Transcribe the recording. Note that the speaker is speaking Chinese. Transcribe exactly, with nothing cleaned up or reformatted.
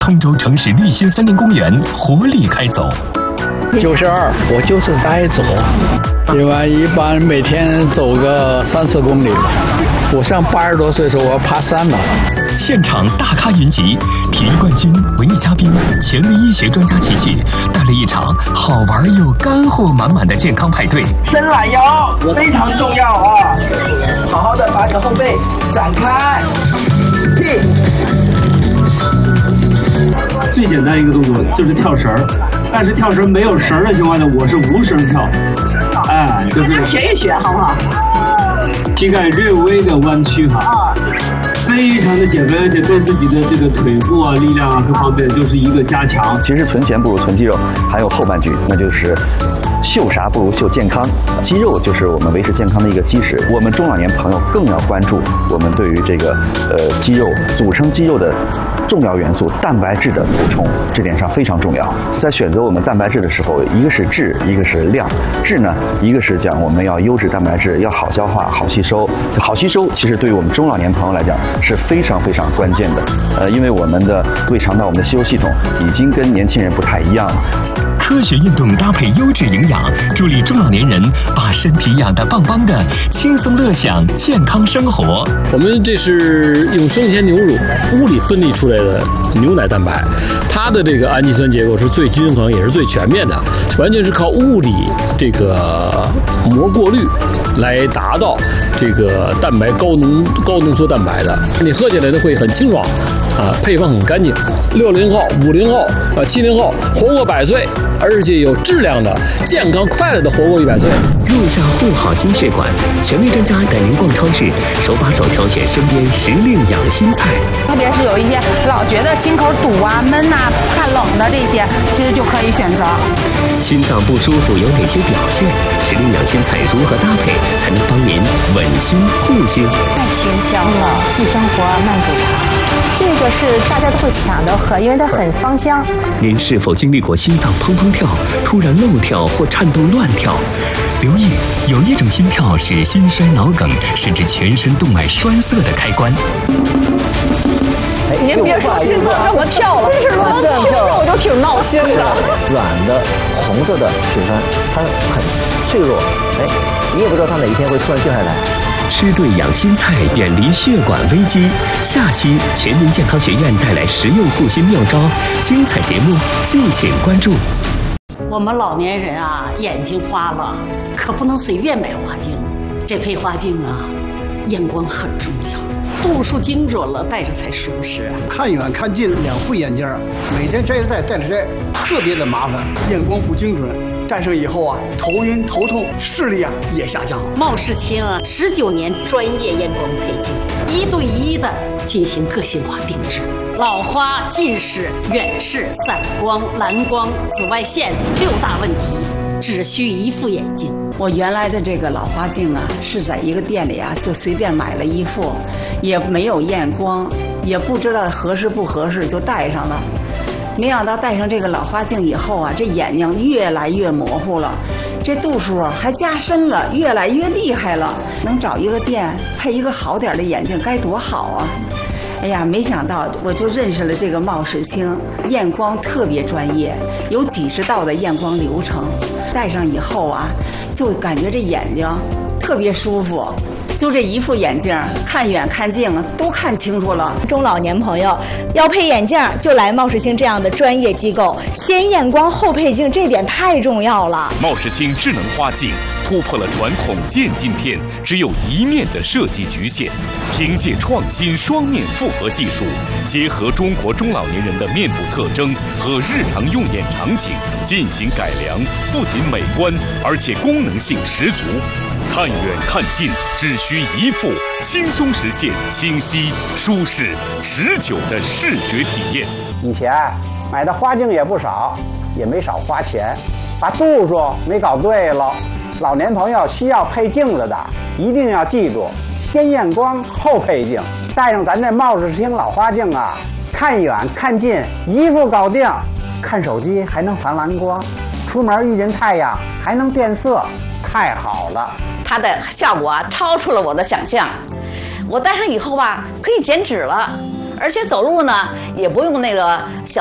通州城市绿心森林公园活力开走。 九十二，我就是爱走，因为一般每天走个三四公里吧。我上八十多岁的时候，我要爬山了。 现场大咖云集，体育冠军、文艺嘉宾、权威医学专家齐聚，带来一场好玩又干货满满的健康派对。 伸懒腰非常重要啊！好好的把你的后背展开。 最简单一个动作就是跳绳儿，但是跳绳没有绳的情况下，我是无绳跳。哎，就是学一学好不好？ 膝盖略微的弯曲哈，非常的减肥，而且对自己的这个腿部啊、力量啊各方面就是一个加强。 其实存钱不如存肌肉，还有后半句，那就是秀啥不如秀健康。肌肉就是我们维持健康的一个基石。我们中老年朋友更要关注我们对于这个呃肌肉组成肌肉的重要元素蛋白质的补充，这点上非常重要。在选择我们蛋白质的时候，一个是质，一个是量。质呢，一个是讲我们要优质蛋白质，要好消化、好吸收。好吸收其实对于我们中老年朋友来讲是非常非常关键的。呃，因为我们的胃肠道、我们的吸收系统已经跟年轻人不太一样了。 科学运动搭配优质营养，助力中老年人把身体养得棒棒的，轻松乐享健康生活。 我们这是用生鲜牛乳物理分离出来的牛奶蛋白，它的这个氨基酸结构是最均衡也是最全面的，完全是靠物理这个膜过滤来达到这个蛋白高浓高浓缩蛋白的。你喝起来呢会很清爽啊，配方很干净。六零后、五零后、啊七零后活过百岁，而且有质量的、健康快乐的活过一百岁。 入下护好心血管，权威专家带您逛超市，手把手挑选身边时令养心菜。 特别是有一些老觉得心口堵啊、闷呐、啊、怕冷的这些，其实就可以选择。 心脏不舒服有哪些表现？时令养心菜如何搭配才能帮您稳心护心？ 太清香了，细生活慢煮茶， 这个是大家都会抢着喝，因为它很芳香。 您是否经历过心脏砰砰跳、突然漏跳或颤动乱跳？留意，有一种心跳是心衰、脑梗，甚至全身动脉栓塞的开关。 您别说心脏让我跳了，真是乱跳，听着我就挺闹心的。 软的红色的血栓，它很脆弱，哎，你也不知道它哪一天会突然掉下来。 吃对养心菜，远离血管危机。下期全民健康学院带来实用护心妙招，精彩节目敬请关注。 我们老年人啊，眼睛花了，可不能随便买花镜。这配花镜啊，眼光很重要，度数精准了，戴着才舒适。 看远看近两副眼镜，每天摘着戴，戴着摘，特别的麻烦，眼光不精准。戴上以后啊，头晕头痛，视力啊也下降了。 茂世清啊，十九年专业验光配镜，一对一的进行个性化定制。老花、近视、远视、散光、蓝光、紫外线六大问题，只需一副眼镜。 我原来的这个老花镜啊，是在一个店里啊，就随便买了一副，也没有验光，也不知道合适不合适，就戴上了。没想到戴上这个老花镜以后啊，这眼睛越来越模糊了，这度数啊还加深了，越来越厉害了。能找一个店配一个好点的眼镜该多好啊！哎呀，没想到我就认识了这个茂世清，验光特别专业，有几十道的验光流程。戴上以后啊，就感觉这眼睛特别舒服。就这一副眼镜，看远看近都看清楚了。 中老年朋友要配眼镜，就来茂世清这样的专业机构，先验光后配镜，这点太重要了。 茂世清智能花镜突破了传统渐镜片只有一面的设计局限，凭借创新双面复合技术，结合中国中老年人的面部特征和日常用眼场景进行改良，不仅美观，而且功能性十足。看远看近只需一副，轻松实现清晰、舒适、持久的视觉体验。 以前买的花镜也不少，也没少花钱，把度数没搞对了。老年朋友需要配镜子的，一定要记住，先验光后配镜。戴上咱这茂世清老花镜啊，看远看近一副搞定。看手机还能防蓝光，出门遇见太阳还能变色，太好了。 它的效果啊，超出了我的想象。我戴上以后吧，可以减脂了， 而且走路呢也不用那个小